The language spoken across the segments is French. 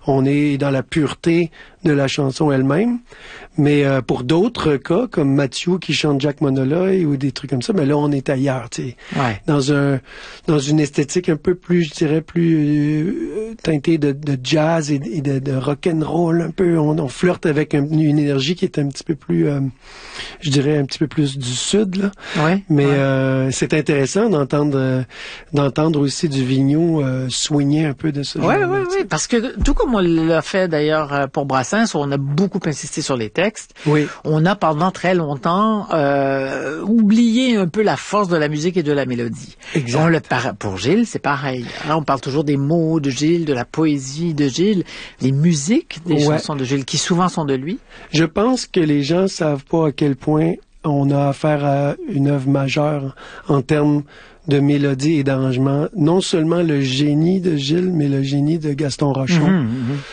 on est dans la pureté de la chanson elle-même. Mais pour d'autres cas, comme Mathieu qui chante Jack Monoloy ou des trucs comme ça, mais là on est ailleurs, tu sais, dans une esthétique un peu plus, je dirais, plus teintée de jazz et de rock and roll un peu. On flirte avec une énergie qui est un petit peu plus, je dirais, un petit peu plus du sud là. Mais c'est intéressant d'entendre aussi du Vigneault swinger un peu de ce genre. Oui, parce que tout comme on l'a fait d'ailleurs pour Brassens, on a beaucoup insisté sur les textes. Oui. On a pendant très longtemps oublié un peu la force de la musique et de la mélodie. Exact. Pour Gilles, c'est pareil. Là, on parle toujours des mots de Gilles, de la poésie de Gilles, les musiques des chansons de Gilles, qui souvent sont de lui. Je pense que les gens savent pas à quel point on a affaire à une œuvre majeure en termes de mélodie et d'arrangement. Non seulement le génie de Gilles, mais le génie de Gaston Rochon.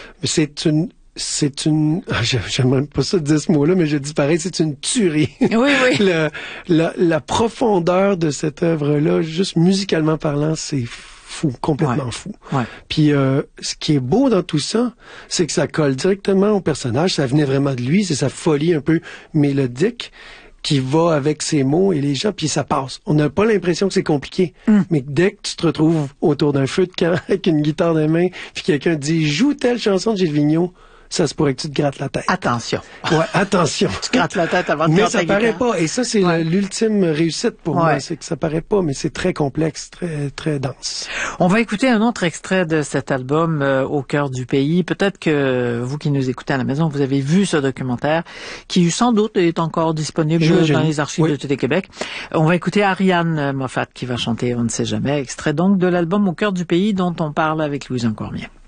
J'aime même pas ça dire ce mot-là, mais je dis pareil, c'est une tuerie. La profondeur de cette œuvre-là, juste musicalement parlant, c'est fou, complètement fou. Puis ce qui est beau dans tout ça, c'est que ça colle directement au personnage, ça venait vraiment de lui, c'est sa folie un peu mélodique qui va avec ses mots et les gens, puis ça passe. On n'a pas l'impression que c'est compliqué, mais dès que tu te retrouves autour d'un feu de camp avec une guitare dans les mains, puis quelqu'un dit « Joue telle chanson de Gilles Vigneault », ça se pourrait que tu te grattes la tête. Attention. Attention. Tu te grattes la tête avant de mais faire ça paraît pas. Et ça, c'est l'ultime réussite pour moi. C'est que ça paraît pas, mais c'est très complexe, très, très dense. On va écouter un autre extrait de cet album, Au cœur du pays. Peut-être que vous qui nous écoutez à la maison, vous avez vu ce documentaire qui, sans doute, est encore disponible dans les archives de Télé-Québec. On va écouter Ariane Moffat qui va chanter On ne sait jamais. Extrait donc de l'album Au cœur du pays dont on parle avec Louis-Jean Cormier.